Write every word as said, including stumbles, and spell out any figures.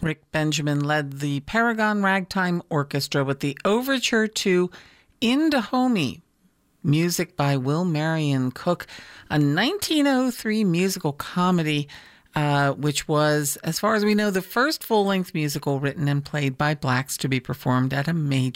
Rick Benjamin led the Paragon Ragtime Orchestra with the overture to In Dahomey, music by Will Marion Cook, a nineteen oh three musical comedy, uh, which was, as far as we know, the first full-length musical written and played by blacks to be performed at a major